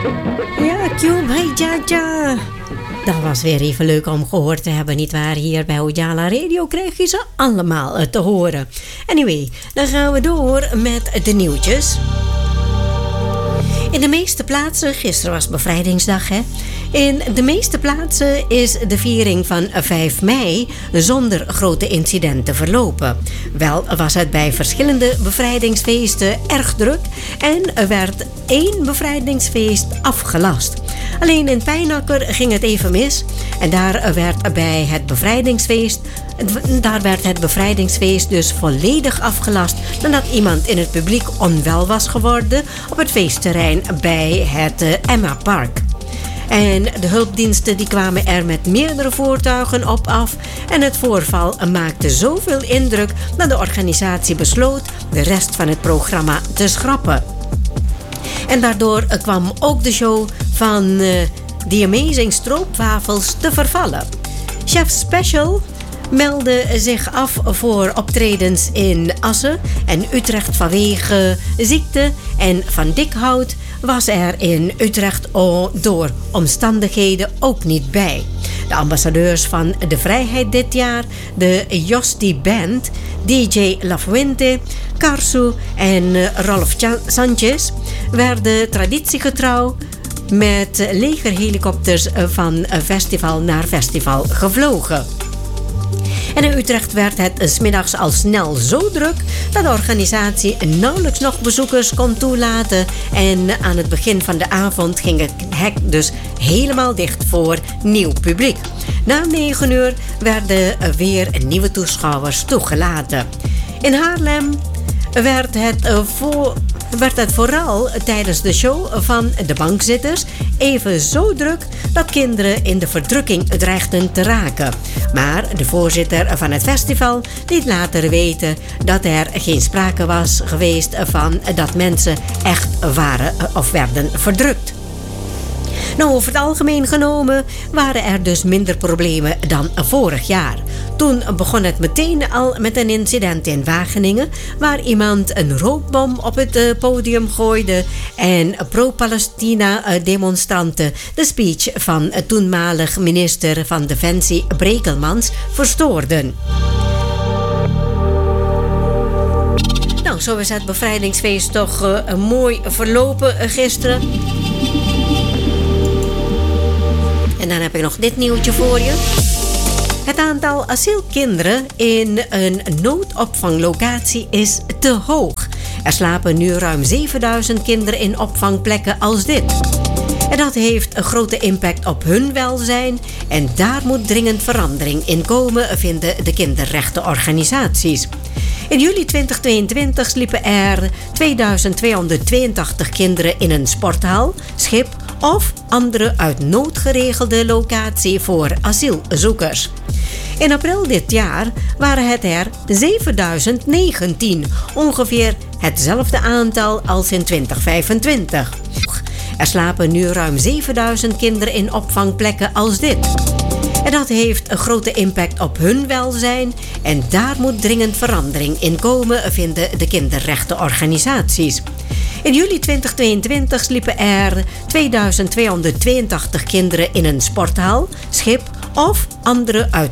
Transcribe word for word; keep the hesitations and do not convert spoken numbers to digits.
Ja, Cube, hey, ja, ja. Dat was weer even leuk om gehoord te hebben, nietwaar? Hier bij Ojala Radio krijg je ze allemaal te horen. Anyway, dan gaan we door met de nieuwtjes. In de meeste plaatsen, gisteren was bevrijdingsdag, hè? In de meeste plaatsen is de viering van vijf mei zonder grote incidenten verlopen. Wel was het bij verschillende bevrijdingsfeesten erg druk en werd één bevrijdingsfeest afgelast. Alleen in Pijnacker ging het even mis en daar werd bij het bevrijdingsfeest Daar werd het bevrijdingsfeest dus volledig afgelast nadat iemand in het publiek onwel was geworden op het feestterrein bij het uh, Emma Park. En de hulpdiensten die kwamen er met meerdere voertuigen op af en het voorval maakte zoveel indruk dat de organisatie besloot de rest van het programma te schrappen. En daardoor kwam ook de show van uh, The Amazing Stroopwafels te vervallen. Chef Special meldde zich af voor optredens in Assen en Utrecht vanwege ziekte en Van Dikhout was er in Utrecht door omstandigheden ook niet bij. De ambassadeurs van de vrijheid dit jaar, de Josti Band, D J Lafuente, Karsu en Rolf Sanchez, werden traditiegetrouw met legerhelikopters van festival naar festival gevlogen. En in Utrecht werd het 's middags al snel zo druk dat de organisatie nauwelijks nog bezoekers kon toelaten. En aan het begin van de avond ging het hek dus helemaal dicht voor nieuw publiek. Na negen uur werden weer nieuwe toeschouwers toegelaten. In Haarlem werd het, uh, voor, werd het vooral tijdens de show van de bankzitters even zo druk dat kinderen in de verdrukking dreigden te raken. Maar de voorzitter van het festival liet later weten dat er geen sprake was geweest van dat mensen echt waren of werden verdrukt. Nou, over het algemeen genomen waren er dus minder problemen dan vorig jaar. Toen begon het meteen al met een incident in Wageningen, waar iemand een rookbom op het uh, podium gooide en pro-Palestina-demonstranten de speech van uh, toenmalig minister van Defensie Brekelmans verstoorden. Nou, zo is het bevrijdingsfeest toch uh, mooi verlopen uh, gisteren. En dan heb ik nog dit nieuwtje voor je. Het aantal asielkinderen in een noodopvanglocatie is te hoog. Er slapen nu ruim zevenduizend kinderen in opvangplekken als dit. En dat heeft een grote impact op hun welzijn en daar moet dringend verandering in komen, vinden de kinderrechtenorganisaties. In juli twintig tweeëntwintig sliepen er tweeduizend tweehonderdtweeëntachtig kinderen in een sporthal, schip of andere uit nood geregelde locatie voor asielzoekers. In april dit jaar waren het er zevenduizend negentien, ongeveer hetzelfde aantal als in twintig vijfentwintig. Er slapen nu ruim zevenduizend kinderen in opvangplekken als dit. En dat heeft een grote impact op hun welzijn en daar moet dringend verandering in komen, vinden de kinderrechtenorganisaties. In juli twintig tweeëntwintig sliepen er tweeduizend tweehonderdtweeëntachtig kinderen in een sporthal, schip of andere uit